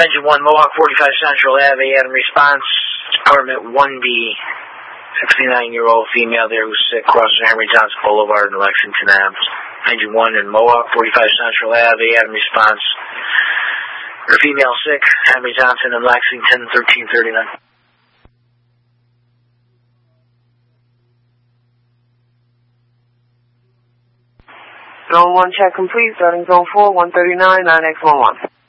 Engine 1, Mohawk 45 Central Ave, Adam response, apartment 1B, 69-year-old female there who's sick, crossing Henry Johnson Boulevard in Lexington Ave. Engine 1 in Mohawk 45 Central Ave, Adam response, her female sick, Henry Johnson in Lexington, 1339. Zone 1 check complete, starting zone 4, 139, 9X11.